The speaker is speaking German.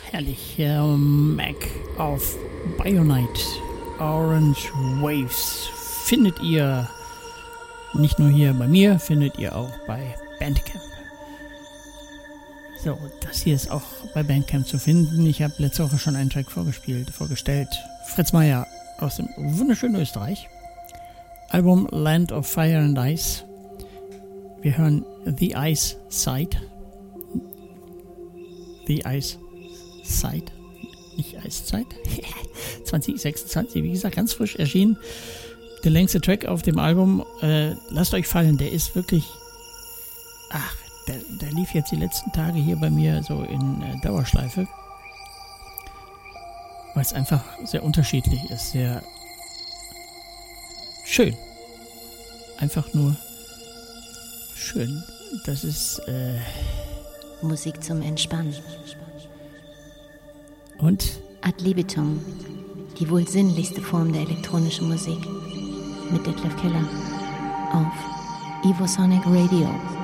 herrlich. Mac auf Bionite. Orange Waves findet ihr nicht nur hier bei mir, findet ihr auch bei Bandcamp. So, das hier ist auch bei Bandcamp zu finden. Ich habe letzte Woche schon einen Track vorgestellt. Fritz Meier aus dem wunderschönen Österreich. Album Land of Fire and Ice. Wir hören The Ice Side. The Ice Side. Nicht Eiszeit. 2026, wie gesagt, ganz frisch erschienen. Der längste Track auf dem Album. Lasst euch fallen, der ist wirklich... Ach, der lief jetzt die letzten Tage hier bei mir so in Dauerschleife. Weil es einfach sehr unterschiedlich ist. Sehr schön. Einfach nur schön. Das ist... Musik zum Entspannen. Und? Ad libitum, die wohl sinnlichste Form der elektronischen Musik. Mit Detlef Keller auf Evosonic Radio.